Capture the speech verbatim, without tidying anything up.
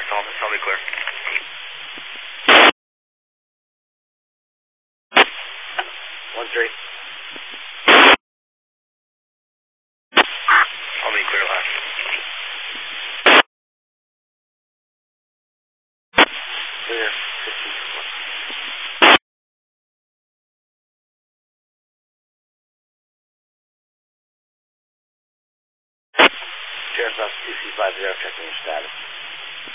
Tell me, tell me clear. One three. Tell me clear last. Clear. fifty. Sheriff's Office two C five zero, checking your status.